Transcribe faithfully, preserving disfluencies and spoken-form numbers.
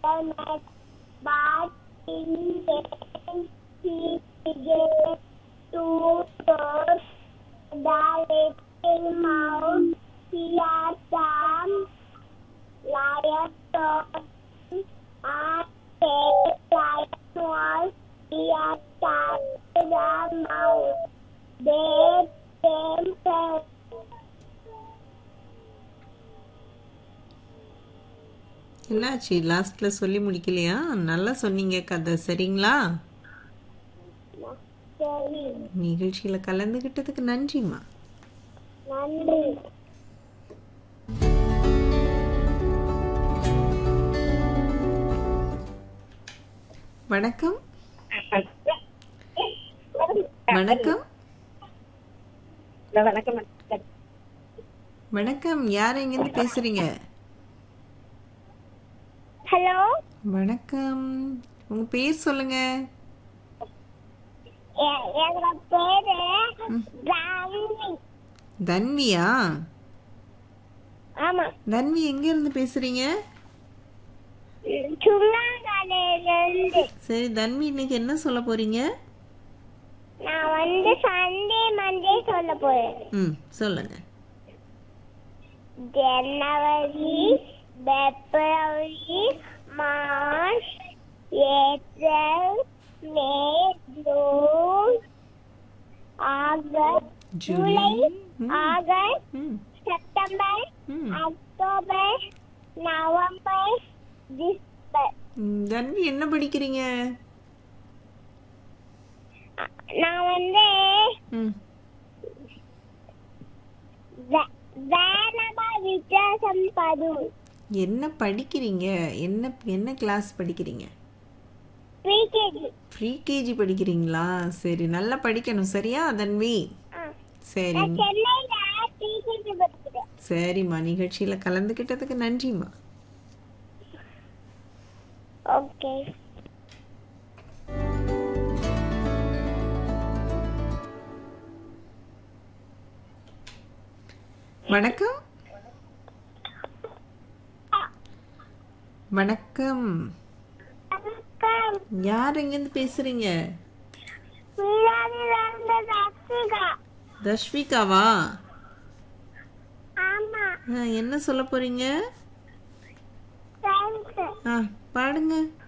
internet, but in the end he began to touch the little mouse. He had some livestock and the lion was he had touched the mouse. They came to என்னாச்சு லாஸ்ட்ல சொல்லி முடிக்கலையா? நல்லா சொன்னீங்க கதை. சரிங்களா? சரி. நிகழ்ச்சியில கலந்துகிட்டதுக்கு நன்றிம்மா. நன்றி. வணக்கம். வணக்கம். வணக்கம். வணக்கம். யார் எங்கிருந்து பேசுறீங்க? ஹலோ. வணக்கம். உங்க பேர் சொல்லுங்க. எங்க பேரு தன்வி. தன்வியா? ஆமா. தன்வி எங்க இருந்து பேசுறீங்க? சுண்ணாங்கடையிலிருந்து. சரி தன்வி, இன்னைக்கு என்ன சொல்ல போறீங்க? நான் வந்து சண்டே மண்டே சொல்ல போறேன். ம் சொல்லுங்க. ஜனவரி, பிப்ரவரி, மார்ச், ஏப்ரல், மே, June, August, July, August, September, October, November, December. தன்வி என்ன படிக்கிறீங்க? நான் வந்து வேணமா வித்தியாசம் பது. என்ன படிக்கிறீங்க? என்ன என்ன கிளாஸ் படிக்கிறீங்க? ப்ரீகேஜி. ப்ரீகேஜி படிக்கிறீங்களா? சரி, நல்லா படிக்கணும். சரியா தன்வி? சரி. நான் சென்னையில ப்ரீகேஜி படிக்கிறேன். சரிம்மா, நிகழ்ச்சியில கலந்துக்கிட்டதுக்கு நன்றிம்மா. ஓகே. வணக்கம். வணக்கம். யார் எங்கிருந்து பேசுறீங்க? தஷ்விகாவா? ஆமா. என்ன சொல்ல போறீங்க? பாடுங்க.